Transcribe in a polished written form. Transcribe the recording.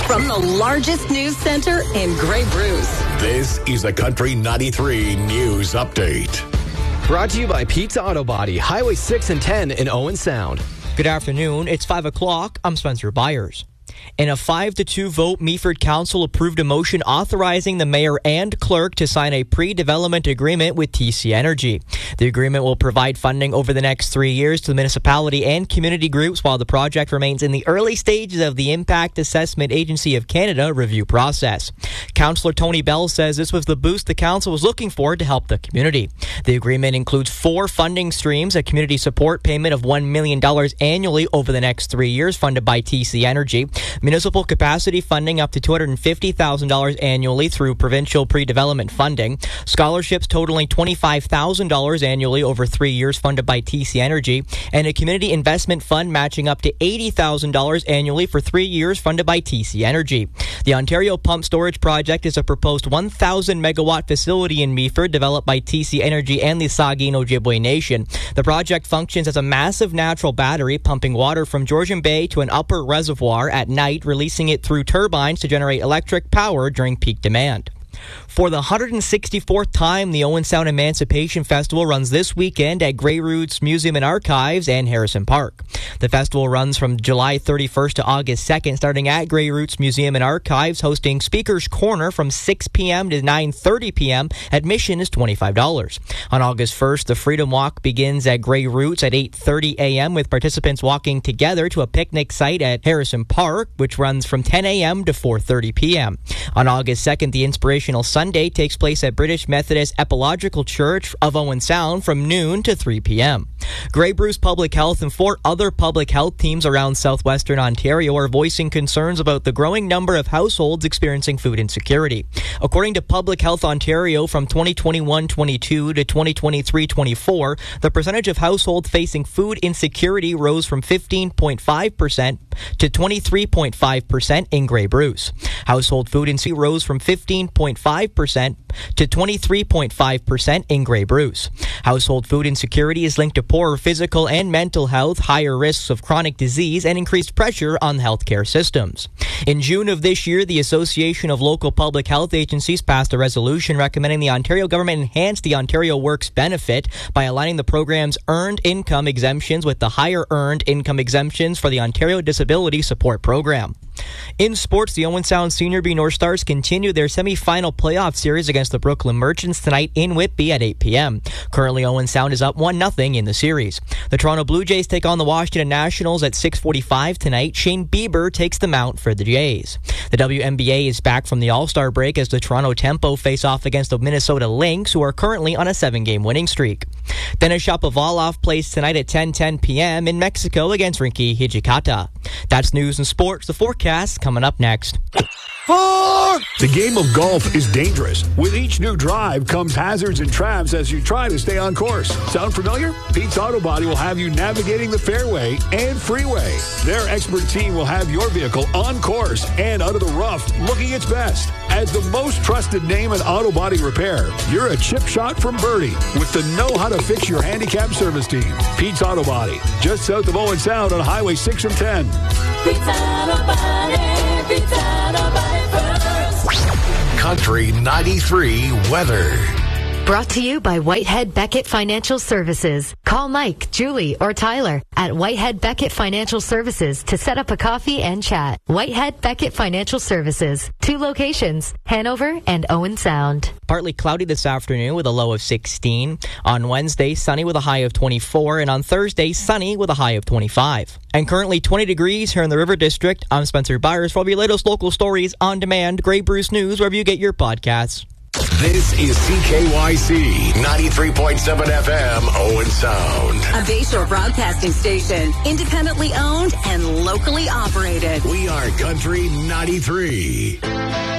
from the largest news center in Grey Bruce. This is the Country 93 News Update. Brought to you by Pizza Auto Body, Highway 6 and 10 in Owen Sound. Good afternoon. It's 5 o'clock. I'm Spencer Byers. In a 5-2 vote, Meaford Council approved a motion authorizing the mayor and clerk to sign a pre-development agreement with TC Energy. The agreement will provide funding over the next 3 years to the municipality and community groups while the project remains in the early stages of the Impact Assessment Agency of Canada review process. Councillor Tony Bell says this was the boost the council was looking for to help the community. The agreement includes 4 funding streams, a community support payment of $1 million annually over the next 3 years funded by TC Energy, municipal capacity funding up to $250,000 annually through provincial pre-development funding, scholarships totaling $25,000 annually over 3 years funded by TC Energy, and a community investment fund matching up to $80,000 annually for 3 years funded by TC Energy. The Ontario Pump Storage Project is a proposed 1,000 megawatt facility in Meaford developed by TC Energy and the Saugeen Ojibwe Nation. The project functions as a massive natural battery pumping water from Georgian Bay to an upper reservoir at night, releasing it through turbines to generate electric power during peak demand. For the 164th time, the Owen Sound Emancipation Festival runs this weekend at Grey Roots Museum and Archives and Harrison Park. The festival runs from July 31st to August 2nd, starting at Grey Roots Museum and Archives, hosting Speaker's Corner from 6 p.m. to 9:30 p.m. Admission is $25. On August 1st, the Freedom Walk begins at Grey Roots at 8:30 a.m. with participants walking together to a picnic site at Harrison Park, which runs from 10 a.m. to 4:30 p.m. On August 2nd, the Inspirational Sunday takes place at British Methodist Epilogical Church of Owen Sound from noon to 3 p.m. Grey Bruce Public Health and 4 other public health teams around southwestern Ontario are voicing concerns about the growing number of households experiencing food insecurity. According to Public Health Ontario, from 2021-22 to 2023-24, the percentage of households facing food insecurity rose from 15.5% to 23.5% in Grey Bruce. Household food insecurity rose from 15.5% to 23.5% in Grey Bruce. Household food insecurity is linked to poorer physical and mental health, higher risks of chronic disease, and increased pressure on healthcare systems. In June of this year, the Association of Local Public Health Agencies passed a resolution recommending the Ontario government enhance the Ontario Works benefit by aligning the program's earned income exemptions with the higher earned income exemptions for the Ontario Disability Support Program. In sports, the Owen Sound Senior B North Stars continue their semi-final playoff series against the Brooklyn Merchants tonight in Whitby at 8 p.m. Currently, Owen Sound is up 1-0 in the series. The Toronto Blue Jays take on the Washington Nationals at 6:45 tonight. Shane Bieber takes the mount for the Jays. The WNBA is back from the All-Star break as the Toronto Tempo face off against the Minnesota Lynx, who are currently on a 7-game winning streak. Denis Shapovalov plays tonight at 10:10 p.m. in Mexico against Rinky Hijikata. That's news and sports. The forecast coming up next. The game of golf is dangerous. With each new drive comes hazards and traps as you try to stay on course. Sound familiar? Pete's Auto Body will have you navigating the fairway and freeway. Their expert team will have your vehicle on course and out of the rough looking its best. As the most trusted name in auto body repair, you're a chip shot from Birdie with the know-how-to-fix-your-handicap service team. Pete's Auto Body, just south of Owen Sound on Highway 6 and 10. Pete's Auto Body, Pete's Auto Body first. Country 93 weather. Brought to you by Whitehead Beckett Financial Services. Call Mike, Julie, or Tyler at Whitehead Beckett Financial Services to set up a coffee and chat. Whitehead Beckett Financial Services. 2 locations, Hanover and Owen Sound. Partly cloudy this afternoon with a low of 16. On Wednesday, sunny with a high of 24. And on Thursday, sunny with a high of 25. And currently 20 degrees here in the River District. I'm Spencer Byers for all your latest local stories on demand. Grey Bruce News, wherever you get your podcasts. This is CKYC 93.7 FM, Owen Sound. A Bayshore broadcasting station, independently owned and locally operated. We are Country 93.